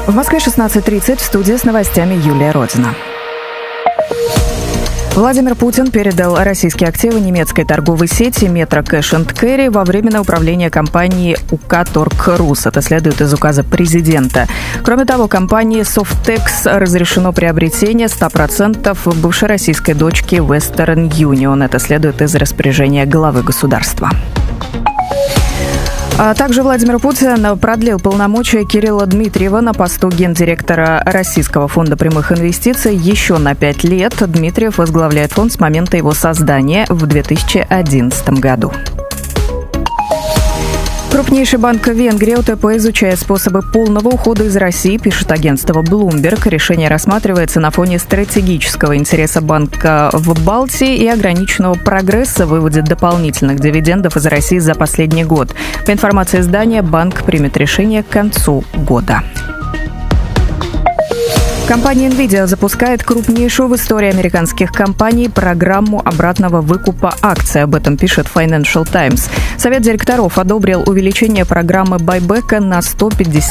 В Москве 16:30, в студии с новостями Юлия Родина. Владимир Путин передал российские активы немецкой торговой сети Metro Cash & Carry во временное управление компанией УК Торг-Рус. Это следует из указа президента. Кроме того, компании Softex разрешено приобретение 100% бывшей российской дочки Western Union. Это следует из распоряжения главы государства. А также Владимир Путин продлил полномочия Кирилла Дмитриева на посту гендиректора Российского фонда прямых инвестиций еще на 5 лет. Дмитриев возглавляет фонд с момента его создания в 2011 году. Крупнейший банк Венгрии ОТП изучает способы полного ухода из России, пишет агентство Bloomberg. Решение рассматривается на фоне стратегического интереса банка в Балтии и ограниченного прогресса в выводе дополнительных дивидендов из России за последний год. По информации издания, банк примет решение к концу года. Компания NVIDIA запускает крупнейшую в истории американских компаний программу обратного выкупа акций. Об этом пишет Financial Times. Совет директоров одобрил увеличение программы байбека на $150